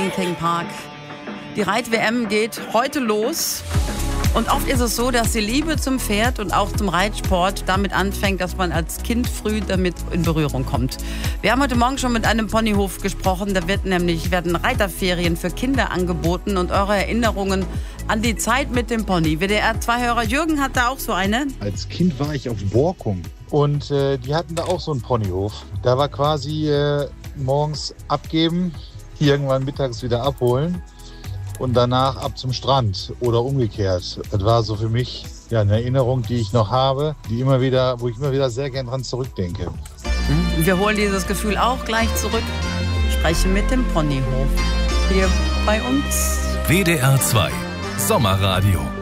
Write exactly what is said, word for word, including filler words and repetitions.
King Park. Die Reit-W M geht heute los. Und oft ist es so, dass die Liebe zum Pferd und auch zum Reitsport damit anfängt, dass man als Kind früh damit in Berührung kommt. Wir haben heute Morgen schon mit einem Ponyhof gesprochen. Da wird nämlich, werden Reiterferien für Kinder angeboten und eure Erinnerungen an die Zeit mit dem Pony. W D R zwei Hörer Jürgen hat da auch so eine. Als Kind war ich auf Borkum und äh, die hatten da auch so einen Ponyhof. Da war quasi äh, morgens abgeben, irgendwann mittags wieder abholen. Und danach ab zum Strand oder umgekehrt. Das war so für mich ja, eine Erinnerung, die ich noch habe, die immer wieder, wo ich immer wieder sehr gern dran zurückdenke. Wir holen dieses Gefühl auch gleich zurück. Sprechen mit dem Ponyhof hier bei uns. W D R zwei Sommerradio.